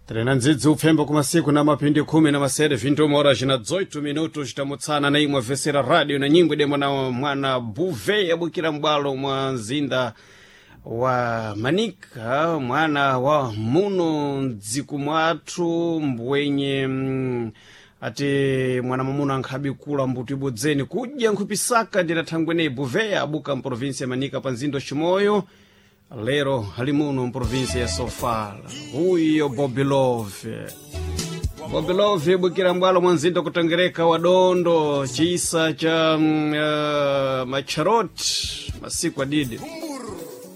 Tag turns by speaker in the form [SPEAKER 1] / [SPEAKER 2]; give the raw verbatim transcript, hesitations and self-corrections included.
[SPEAKER 1] Trenanzidzi upfembo kumasiku na mapindi kumi na masere vinto mora jina dezoito minutos tamutsana na imwe vesera radio na nyimbo demo na mwana buve abukira mbalo mwa nzinda wa Manika mwana wa muno ndziku mwathu mbwenye mm, ati mwana mamuna nkhabi kula mbuti bodzeni kudya nkhupisaka ndina thangwene buve abuka mprovinsi ya Manika panzindo Chimoyo lero halimuno mprovinsi ya Sofala huyo Bobby Love Bobby Love bukira mbalo mwanzindo kutangereka wadondo chisa cha mm, uh, macharot masiku adidi